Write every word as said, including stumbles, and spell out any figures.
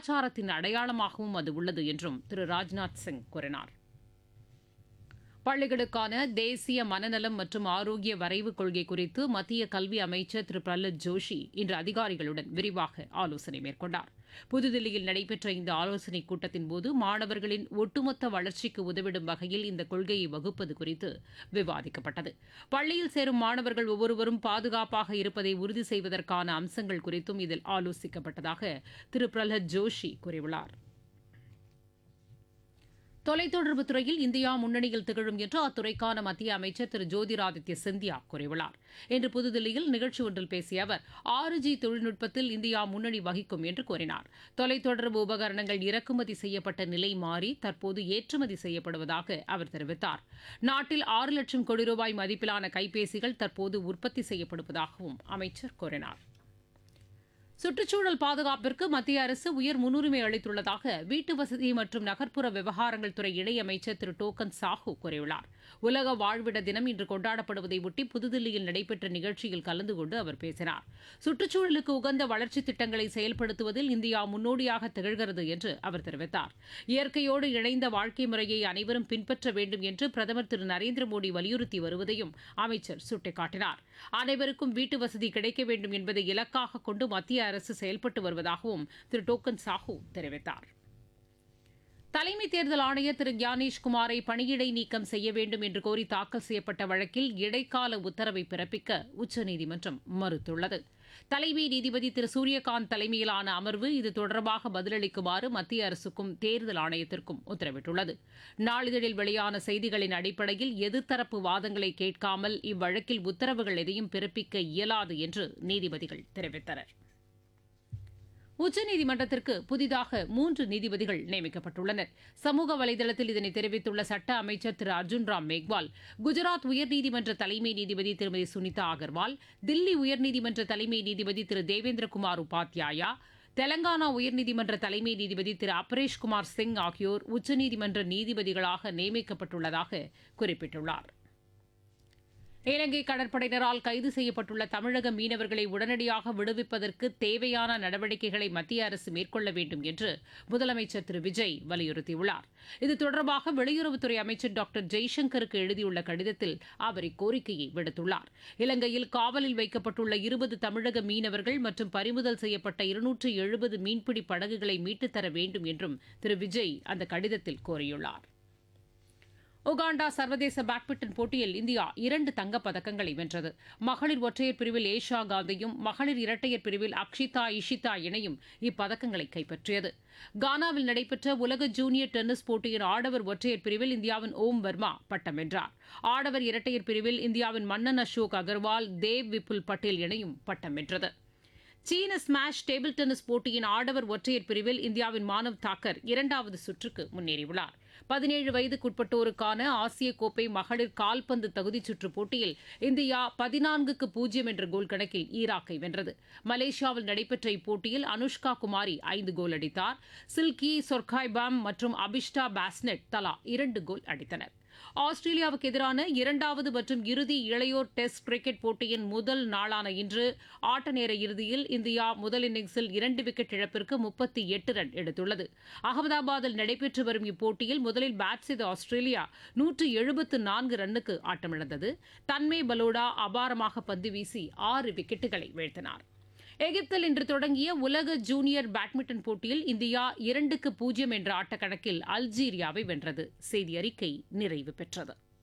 கலாச்சாரத்தின் அடையாளமாகவும் அது உள்ளது என்றும் திரு ராஜ்நாத் சிங் கூறினார். பள்ளிகளுக்கான தேசிய மனநலம் மற்றும் ஆரோக்கிய வரைவு கொள்கை குறித்து மத்திய கல்வி அமைச்சர் திரு பிரஹ்லாத் ஜோஷி இன்று அதிகாரிகளுடன் விரிவாக ஆலோசனை மேற்கொண்டார். புதுதில்லியில் நடைபெற்ற இந்த ஆலோசனைக் கூட்டத்தின்போது மாணவர்களின் ஒட்டுமொத்த வளர்ச்சிக்கு உதவிடும் வகையில் இந்த கொள்கையை வகுப்பது குறித்து விவாதிக்கப்பட்டது. பள்ளியில் சேரும் மாணவர்கள் ஒவ்வொருவரும் பாதுகாப்பாக இருப்பதை உறுதி செய்வதற்கான அம்சங்கள் குறித்தும் இதில் ஆலோசிக்கப்பட்டதாக திரு பிரஹ்லாத் ஜோஷி கூறியுள்ளார். தொலைத்தொடர்புத் துறையில் இந்தியா முன்னணியில் திகழும் என்று அத்துறைக்கான மத்திய அமைச்சர் திரு ஜோதிராதித்ய சிந்தியா கூறியுள்ளார். இன்று புதுதில்லியில் நிகழ்ச்சி ஒன்றில் பேசிய அவர் ஆறு ஜி தொழில்நுட்பத்தில் இந்தியா முன்னணி வகிக்கும் என்று கூறினார். தொலைத்தொடர்பு உபகரணங்கள் இறக்குமதி செய்யப்பட்ட நிலை மாறி தற்போது ஏற்றுமதி செய்யப்படுவதாக அவர் தெரிவித்தார். நாட்டில் ஆறு லட்சம் கோடி ரூபாய் மதிப்பிலான கைபேசிகள் தற்போது உற்பத்தி செய்யப்படுவதாகவும் அமைச்சர் கூறினார். சுற்றுச்சூழல் பாதுகாப்பிற்கு மத்திய அரசு உயர் முன்னுரிமை அளித்துள்ளதாக வீட்டு வசதி மற்றும் நகர்ப்புற விவகாரங்கள் துறை இணையமைச்சர் திரு டோக்கன் சாஹூ கூறியுள்ளார். உலக வாழ்விட தினம் இன்று கொண்டாடப்படுவதை ஒட்டி புதுதில்லியில் நடைபெற்ற நிகழ்ச்சியில் கலந்து கொண்டு அவர் பேசினார். சுற்றுச்சூழலுக்கு உகந்த வளர்ச்சித் திட்டங்களை செயல்படுத்துவதில் இந்தியா முன்னோடியாக திகழ்கிறது என்று அவர் தெரிவித்தார். இயற்கையோடு இணைந்த வாழ்க்கை முறையை அனைவரும் பின்பற்ற வேண்டும் என்று பிரதமர் திரு நரேந்திர மோடி வலியுறுத்தி வருவதையும் அமைச்சர் சுட்டிக்காட்டினார். அனைவருக்கும் வீட்டு வசதி கிடைக்க வேண்டும் என்பதை இலக்காக கொண்டு மத்திய அரசு செயல்பட்டு வருவதாகவும் திரு டோக்கன் சாஹூ தெரிவித்தார். தலைமை தேர்தல் ஆணையர் திரு ஞானேஷ்குமாரை பணியிடை நீக்கம் செய்ய வேண்டும் என்று கோரி தாக்கல் செய்யப்பட்ட வழக்கில் இடைக்கால உத்தரவை பிறப்பிக்க உச்சநீதிமன்றம் மறுத்துள்ளது. தலைமை நீதிபதி திரு சூரியகாந்த் தலைமையிலான அமர்வு இது தொடர்பாக பதிலளிக்குமாறு மத்திய அரசுக்கும் தேர்தல் ஆணையத்திற்கும் உத்தரவிட்டுள்ளது. நாளிதழில் வெளியான செய்திகளின் அடிப்படையில் எதிர்த்தரப்பு வாதங்களை கேட்காமல் இவ்வழக்கில் உத்தரவுகள் எதையும் பிறப்பிக்க இயலாது என்று நீதிபதிகள் தெரிவித்தனர். உச்சநீதிமன்றத்திற்கு புதிதாக மூன்று நீதிபதிகள் நியமிக்கப்பட்டுள்ளனர். சமூக வலைதளத்தில் இதனை தெரிவித்துள்ள சட்ட அமைச்சர் திரு அர்ஜுன் ராம் மேக்வால், குஜராத் உயர்நீதிமன்ற தலைமை நீதிபதி திருமதி சுனிதா அகர்வால், தில்லி உயர்நீதிமன்ற தலைமை நீதிபதி திரு தேவேந்திரகுமார் உபாத்யாயா, தெலங்கானா உயர்நீதிமன்ற தலைமை நீதிபதி திரு அபரேஷ்குமார் சிங் ஆகியோர் உச்சநீதிமன்ற நீதிபதிகளாக நியமிக்கப்பட்டுள்ளதாக குறிப்பிட்டுள்ளார். இலங்கை கடற்படையினரால் கைது செய்யப்பட்டுள்ள தமிழக மீனவர்களை உடனடியாக விடுவிப்பதற்கு தேவையான நடவடிக்கைகளை மத்திய அரசு மேற்கொள்ள வேண்டும் என்று முதலமைச்சர் திரு விஜய் வலியுறுத்தியுள்ளார். இது தொடர்பாக வெளியுறவுத்துறை அமைச்சர் டாக்டர் ஜெய்சங்கருக்கு எழுதியுள்ள கடிதத்தில் அவர் இக்கோரிக்கையை விடுத்துள்ளார். இலங்கையில் காவலில் வைக்கப்பட்டுள்ள இருபது தமிழக மீனவர்கள் மற்றும் பறிமுதல் செய்யப்பட்ட இருநூற்று எழுபது மீன்பிடி படகுகளை மீட்டுத் தர வேண்டும் என்றும் திரு விஜய் அந்த கடிதத்தில் கோரியுள்ளார். உகாண்டா சர்வதேச பேட்மிண்டன் போட்டியில் இந்தியா இரண்டு தங்கப் பதக்கங்களை வென்றது. மகளிர் ஒற்றையர் பிரிவில் ஏஷா காந்தியும், மகளிர் இரட்டையர் பிரிவில் அக்ஷிதா இஷிதா இணையும் இப்பதக்கங்களை கைப்பற்றியது. கானாவில் நடைபெற்ற உலக ஜூனியர் டென்னிஸ் போட்டியின் ஆடவர் ஒற்றையர் பிரிவில் இந்தியாவின் ஓம் வர்மா பட்டம் வென்றார். ஆடவர் இரட்டையர் பிரிவில் இந்தியாவின் மன்னன் அசோக் அகர்வால், தேவ் விபுல் பட்டேல் இணையும் பட்டம் வென்றது. சீன ஸ்மாஷ் டேபிள் டென்னிஸ் போட்டியின் ஆடவர் ஒற்றையர் பிரிவில் இந்தியாவின் மானவ் தாக்கர் இரண்டாவது சுற்றுக்கு முன்னேறியுள்ளார். பதினேழு வயதுக்குட்பட்டோருக்கான ஆசிய கோப்பை மகளிர் கால்பந்து தகுதிச் சுற்றுப் போட்டியில் இந்தியா பதினான்குக்கு பூஜ்ஜியம் என்ற கோல் கணக்கில் ஈராக்கை வென்றது. மலேசியாவில் நடைபெற்ற இப்போட்டியில் அனுஷ்கா குமாரி ஐந்து கோல் அடித்தார். சில்கி சொர்காய்பாம் மற்றும் அபிஷ்டா பாஸ்னெட் தலா இரண்டு கோல் அடித்தனர். ஆஸ்திரேலியாவுக்கு எதிரான இரண்டாவது மற்றும் இறுதி இளையோர் டெஸ்ட் கிரிக்கெட் போட்டியின் முதல் நாளான இன்று ஆட்ட நேர இறுதியில் இந்தியா முதல் இன்னிங்ஸில் இரண்டு விக்கெட் இழப்பிற்கு முப்பத்தி எட்டு ரன் எடுத்துள்ளது. அகமதாபாத்தில் நடைபெற்று வரும் இப்போட்டியில் முதலில் பேட் செய்த ஆஸ்திரேலியா நூற்று எழுபத்து நான்கு ரன்னுக்கு ஆட்டமிழந்தது. தன்மே பலோடா அபாரமாக பந்து வீசி ஆறு விக்கெட்டுகளை வீழ்த்தினார். எகிப்தில் இன்று தொடங்கிய உலக ஜூனியர் பேட்மிண்டன் போட்டியில் இந்தியா இரண்டுக்கு பூஜ்ஜியம் என்ற ஆட்டக்கணக்கில் அல்ஜீரியாவை வென்றது. செய்தி அறிக்கை நிறைவு பெற்றது.